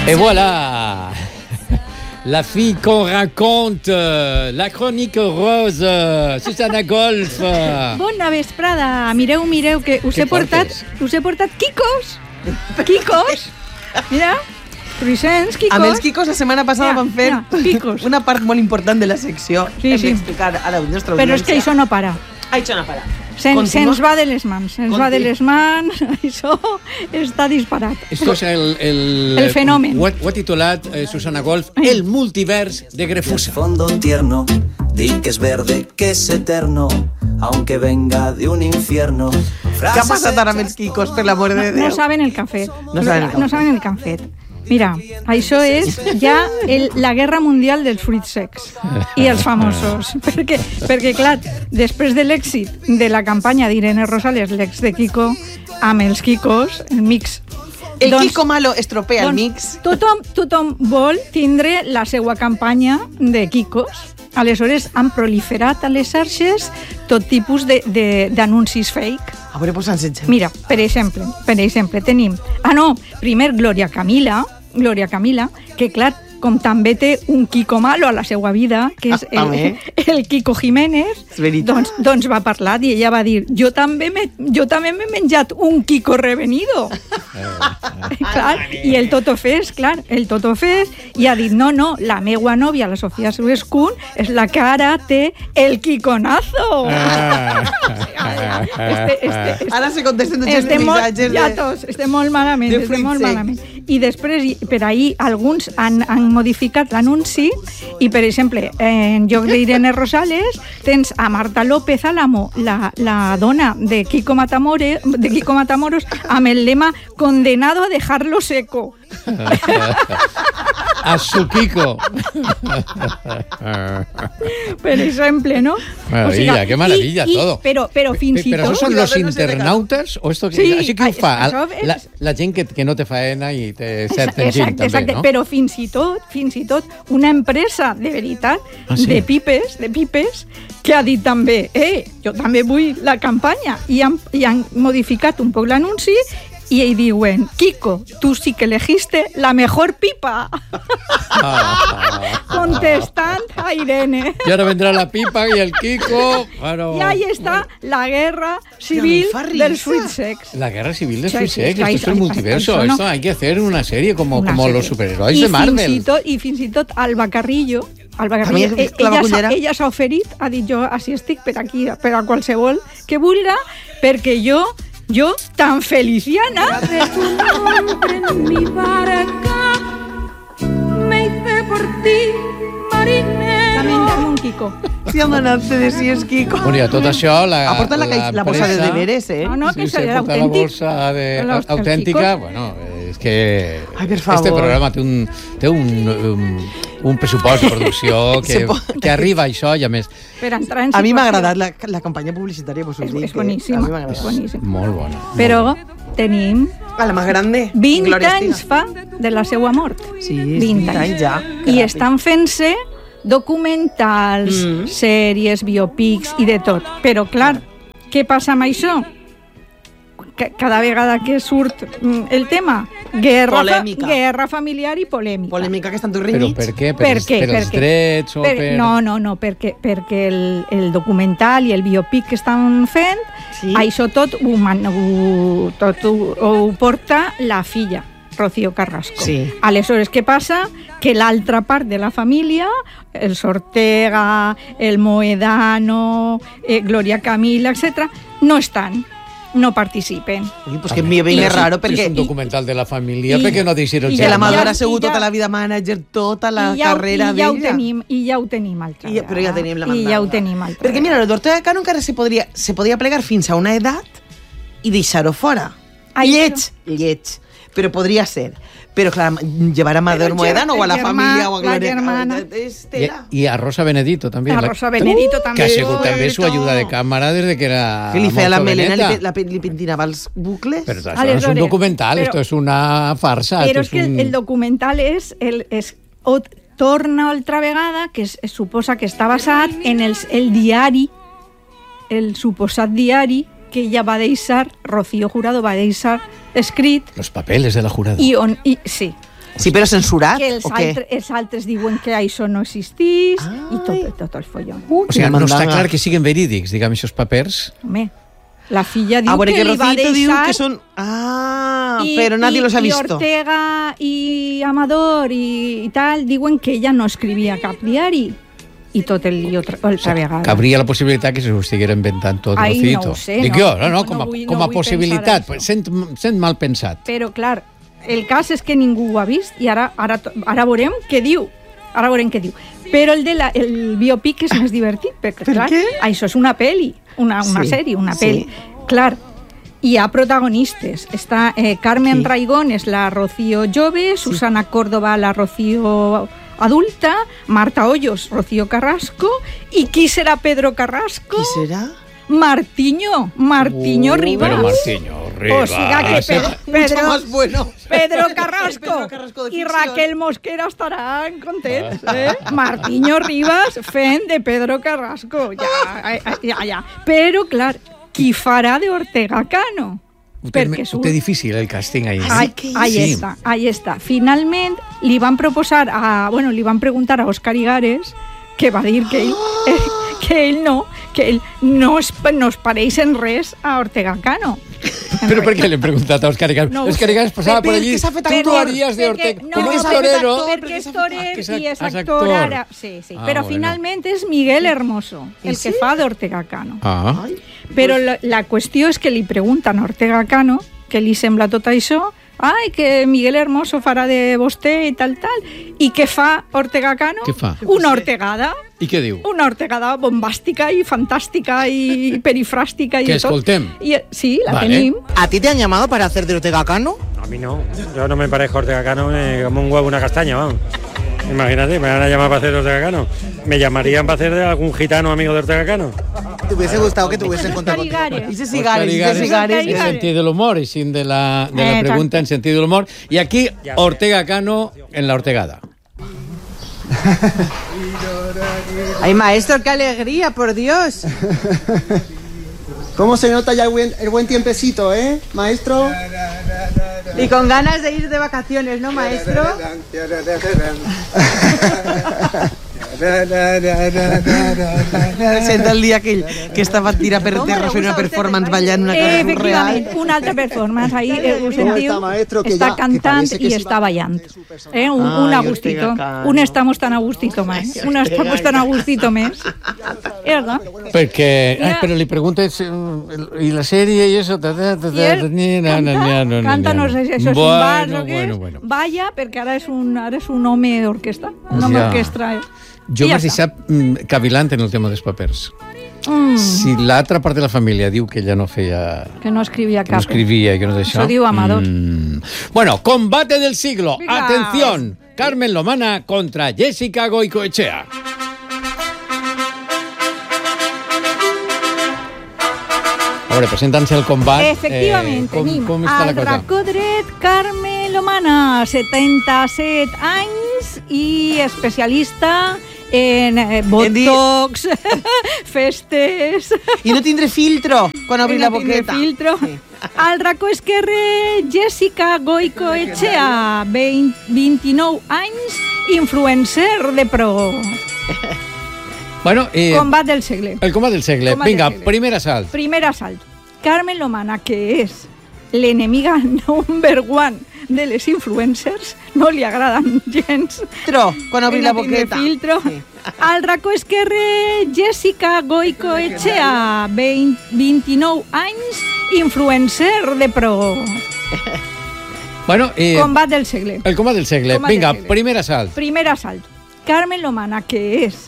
Et voilà, la fille qu'on raconte, la chronique rose, Susana Golf. Bona vesprada. Mireu, que us he portat quicos. Quicos. Mira, fruissents, quicos. A més, quicos, la setmana passada van fer una part molt important de la secció. Sí. Hem d'explicar a la nostra audiència. Però és que això no para. Això no para. Se'ns va de les mans, això està disparat. Esto es el fenomen. Ho ha titulat Susana Golf, el multivers de Grefusa. Fondo tierno, di que es verde, que es eterno, aunque venga de un infierno. Què ha passat ara amb els quicos, per l'amor de Déu? No saben el cafè. No saben el cafè. Mira, això és ja la guerra mundial dels fruits secs i els famosos. Perquè, clar, després de l'èxit de la campanya d'Irene Rosales, l'ex de Kiko, amb els quicos, el mix. El Kiko malo estropea el mix. Tothom vol tindre la seva campanya de quicos. Aleshores, han proliferat a les xarxes tot tipus d'anuncis fake. A veure, posa'ns exemple. Mira, per exemple, tenim... primer Gloria Camila, que clar, com també té un Kiko malo a la seva vida, que és el Kiko Jiménez, doncs va parlar i ella va dir, jo també m'he menjat un Kiko revenido. Clar, i el Totofés, i ha dit, no, la meua nòvia, la Sofía Suescun, és la que ara té el Kikonazo. Ara se contesten tots els missatges ja tots, estem molt malament. I després, per ahir, alguns han modificat l'anunci i, per exemple, en lloc d'Irene Rosales tens a Marta López Álamo, la dona de Kiko Matamoros, amb el lema condenado a dejarlo seco. A su Kiko. Per exemple, ¿no? Maravilla, qué maravilla todo. Pero fins i tot... ¿Pero esos son los internautas? ¿O esto Sí, así que ho fa? La gent que no té faena i té certa gent també, no? Però fins i tot una empresa de veritat, de pipes, que ha dit també, jo també vull la campanya, i han modificat un poc l'anunci y ahí diuen, Kiko, tú sí que elegiste la mejor pipa. Contestant a Irene. Y ahora vendrá la pipa y el Kiko. Claro. Y ahí está la guerra civil del Sweet Sex. La guerra civil del Sweet Sex. Esto es el multiverso. Esto hay que hacer una serie como los superhéroes de Marvel. I fins i tot Alba Carrillo, ella s'ha oferit, ha dit, jo així estic per aquí, per a qualsevol que vulga, perquè jo tan feliciana. De tu nombre en mi barca me hice por ti, marinero. També en un Kiko. Si han anat-se de si és Kiko. Bueno, i a tot això, ha portat la bossa de deberes, No, que serà autèntic. La bolsa autèntica, bueno, és que este programa té un pressupost de producció que arriba a això i a més. A mi m'ha agradat la campanya publicitària, vos ho dic. És boníssima. Molt bona. Però tenim... A la més grande. 20 anys fa de la seva mort. Sí, 20 anys ja. I estan fent-se documentals, sèries, biopics i de tot. Però, clar, què passa amb això? Cada vegada que surt el tema, guerra familiar i polèmica. Polèmica que estan tot renyits. Però per què? Per els drets o per... No, perquè el documental i el biopic que estan fent, això tot ho porta la filla, Rocío Carrasco. Aleshores, què passa? Que l'altra part de la família, els Ortega, el Moedano, Gloria Camila, etc., no participen. Pues que m'hi ve raro perquè... És un documental de la família, perquè no deixaron... I l'Amador ha sigut tota la vida manager, tota la carrera d'ella. I ja ho tenim altra vegada. Però ja tenim la mandada. I ja ho tenim altra vegada. Perquè mira, l'Ortega Cano encara se podia plegar fins a una edat i deixar-ho fora. Lleig. Però podria ser. Però, clar, llevar a Amador Moedano o a la família o a Gloria. I a Rosa Benedito també. A Rosa Benedito també. Que ha sigut també su ayuda de càmera des que era... Que li feia la melena, li pentinava els bucles. Però això no és un documental, esto és una farsa. Però és que el documental torna altra vegada, que es suposa que està basat en el diari, el suposat diari que ella va deixar, Rocío Jurado va deixar escrit. Los papeles de la Jurado. Sí. Sí, però censurat, que o què? Els altres diuen que això no existís i tot el follon. O sigui, no està clar que siguin verídics, diguem, aquests papers. Home, la filla diu que li va Rocito diu deixar... que són... però nadie los ha visto. I Ortega i Amador i tal diuen que ella no escrivia cap diari. I tot el lío altra vegada. Cabria la possibilitat que se ho estiguera inventant tot Rocito. No ho sé, dic jo, com a possibilitat. Sent mal pensat. Però, clar, el cas és que ningú ho ha vist i ara veurem què diu. Però el biopic és més divertit, perquè, clar, això és una pel·li, una sèrie, una pel·li. Clar, hi ha protagonistes. Està Carmen Raigón, és la Rocío jove, Susana Córdoba, la Rocío adulta, Marta Hoyos, Rocío Carrasco, i qui serà Pedro Carrasco? Qui serà? Martiño Rivas. Pero Martiño Rivas. O sea que Pedro Carrasco y Raquel Mosquera estarán contentos. Martiño Rivas fent de Pedro Carrasco. Ja. Però, clar, qui farà de Ortega Cano? Ho té difícil el càsting ahí. Ahí està. Finalment li van preguntar a Òscar Igares, que va dir que ell no es pareix en res a Ortega Cano. Però per què l'hem preguntat a Òscar Igares? Òscar Igares passava per allí, tu haries de Ortega, com és torero. Perquè és torer i és actor ara. Sí. Però finalment és Miguel Hermoso, el que fa d'Ortega Cano. Però la qüestió és que li pregunten a Ortega Cano què li sembla tot això, que Miguel Hermoso farà de vostè i tal. I què fa Ortega Cano? Què fa? Una ortegada. I què diu? Una ortegada bombàstica i fantàstica i perifràstica. ¿Que escoltem? Sí, la tenim. ¿A ti te han llamado para hacer de Ortega Cano? A mí no. Yo no me parezco a Ortega Cano como un huevo una castaña, vamos. Imagínate, me van a llamar para hacer de Ortega Cano. ¿Me llamarían para hacer de algún gitano amigo de Ortega Cano? ¿Te hubiese gustado que te hubiesen contado? Dice Cigares. En sentido del humor y sin de la pregunta en sentido del humor. Y aquí Ortega Cano en la ortegada. Ay, maestro, qué alegría, por Dios. ¿Cómo se nota ya el buen tiempecito, maestro? Y con ganas de ir de vacaciones, ¿no, maestro? Senta el dia que estava tirat per terra fent una performance ballant una cosa surreal. Efectivament, una altra performance. Ahí ho sentiu, està cantant i està ballant. Un a gustito. Un estamos tan a gustito más. Un estamos tan a gustito més. ¿Verdad? Perquè, però li preguntes, i la sèrie i això? Canta, no sé si això és un bar o què és. Balla, perquè ara és un home d'orquestra. Un home d'orquestra. Jo m'has deixat cavilant en el tema dels papers. Si l'altra part de la família diu que ella no feia... Que no escrivia cap. No escrivia i que no d'això. Això diu Amador. Bueno, combate del siglo. Atención, Carmen Lomana contra Jessica Goicoechea. A veure, presentant-se el combat. Efectivament, tenim al racó dret Carmen Lomana, 77 anys i especialista en botox, festes... I no tindré filtro quan obri la boqueta. Filtro. Al racó esquerre, Jessica Goicoechea, 29 anys, influencer de pro. Bueno, combat del segle. El combat del segle. Vinga, primer assalt. Primer assalt. Carmen Lomana, que és l'enemiga number one de les influencers, no li agraden gens. Quan obri la boqueta. Filtro. Sí. Al racó esquerre, Jessica Goicoechea, 29 anys, influencer de pro. Bueno, combat del segle. El combat del segle. Vinga, primer assalt. Primer assalt. Carmen Lomana, que és